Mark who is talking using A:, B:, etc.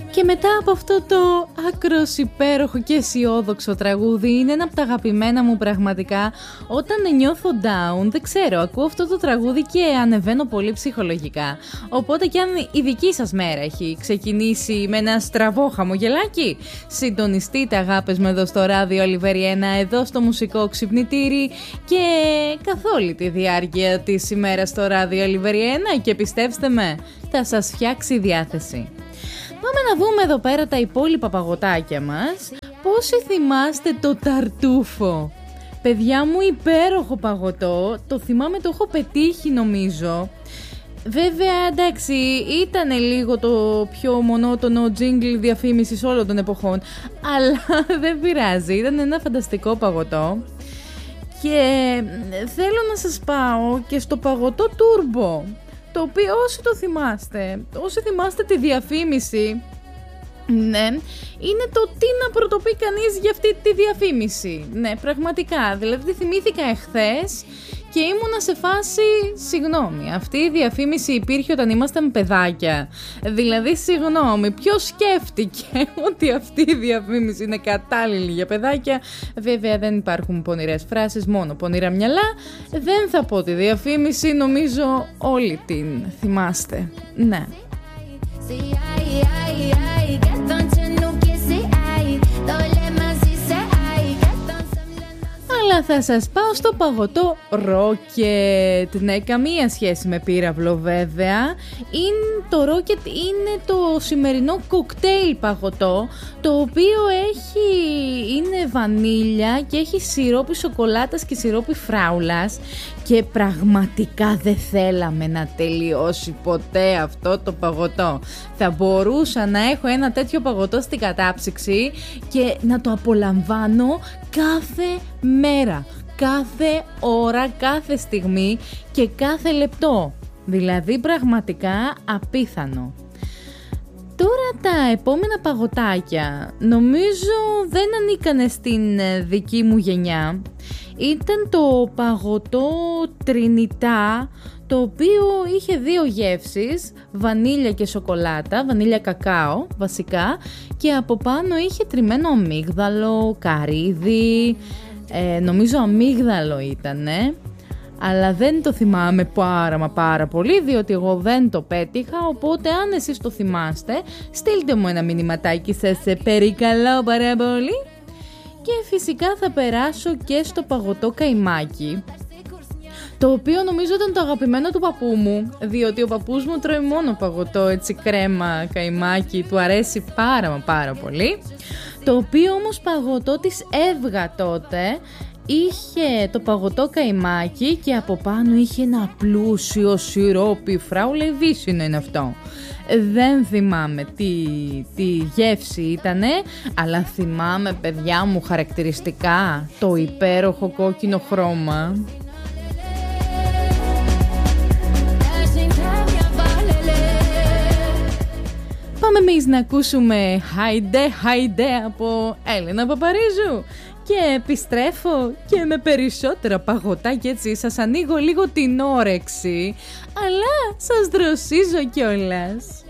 A: Και μετά από αυτό το άκρος υπέροχο και αισιόδοξο τραγούδι, είναι ένα από τα αγαπημένα μου πραγματικά. Όταν νιώθω down, δεν ξέρω, ακούω αυτό το τραγούδι και ανεβαίνω πολύ ψυχολογικά. Οπότε και αν η δική σας μέρα έχει ξεκινήσει με ένα στραβό χαμογελάκι, συντονιστείτε αγάπες μου εδώ στο ράδιο Ολιβεριένα, εδώ στο μουσικό ξυπνητήρι και καθ' όλη τη διάρκεια της ημέρας στο ράδιο Ολιβεριένα, και πιστέψτε με, θα σας φτιάξει η διάθεση. Πάμε να δούμε εδώ πέρα τα υπόλοιπα παγωτάκια μας. Πόσοι θυμάστε το ταρτούφο? Παιδιά μου, υπέροχο παγωτό. Το θυμάμαι, το έχω πετύχει νομίζω. Βέβαια, εντάξει, ήταν λίγο το πιο μονότονο τζίγκλ διαφήμισης όλων των εποχών, αλλά δεν πειράζει, ήταν ένα φανταστικό παγωτό. Και θέλω να σας πάω και στο παγωτό τούρμπο, το οποίο όσοι θυμάστε τη διαφήμιση, ναι, είναι το τι να πρωτοπεί κανείς για αυτή τη διαφήμιση. Ναι, πραγματικά, δηλαδή θυμήθηκα εχθές και ήμουνα σε φάση, συγγνώμη, αυτή η διαφήμιση υπήρχε όταν ήμασταν παιδάκια. Δηλαδή, συγγνώμη, ποιος σκέφτηκε ότι αυτή η διαφήμιση είναι κατάλληλη για παιδάκια? Βέβαια δεν υπάρχουν πονηρές φράσεις, μόνο πονηρά μυαλά. Δεν θα πω τη διαφήμιση, νομίζω όλοι την θυμάστε. Ναι. Αλλά θα σας πάω στο παγωτό ρόκετ. Ναι, καμία σχέση με πύραυλο βέβαια. Το ρόκετ είναι το σημερινό κοκτέιλ παγωτό, το οποίο είναι βανίλια και έχει σιρόπι σοκολάτας και σιρόπι φράουλας, και πραγματικά δεν θέλαμε να τελειώσει ποτέ αυτό το παγωτό. Θα μπορούσα να έχω ένα τέτοιο παγωτό στην κατάψυξη και να το απολαμβάνω κάθε μέρα, κάθε ώρα, κάθε στιγμή και κάθε λεπτό. Δηλαδή πραγματικά απίθανο. Τώρα τα επόμενα παγωτάκια νομίζω δεν ανήκανε στην δική μου γενιά. Ήταν το παγωτό Τρινιτά, το οποίο είχε δύο γεύσεις, βανίλια και σοκολάτα, βανίλια κακάο βασικά, και από πάνω είχε τριμμένο αμύγδαλο, καρύδι, νομίζω αμύγδαλο ήτανε, αλλά δεν το θυμάμαι πάρα πολύ, διότι εγώ δεν το πέτυχα, οπότε αν εσείς το θυμάστε, στείλτε μου ένα μηνυματάκι, σας περικαλώ πάρα πολύ. Και φυσικά θα περάσω και στο παγωτό καϊμάκι, το οποίο νομίζω ήταν το αγαπημένο του παππού μου, διότι ο παππούς μου τρώει μόνο παγωτό, έτσι κρέμα, καϊμάκι, του αρέσει πάρα πολύ. Το οποίο όμως παγωτό της Εύγα τότε είχε το παγωτό καϊμάκι και από πάνω είχε ένα πλούσιο σιρόπι φράουλα, βύσσινο είναι αυτό. Δεν θυμάμαι τι γεύση ήτανε, αλλά θυμάμαι, παιδιά μου, χαρακτηριστικά το υπέροχο κόκκινο χρώμα. Πάμε εμείς να ακούσουμε Χάιντε από Έλενα Παπαρίζου και επιστρέφω και με περισσότερα παγωτάκια, έτσι σας ανοίγω λίγο την όρεξη, αλλά σας δροσίζω κιόλας.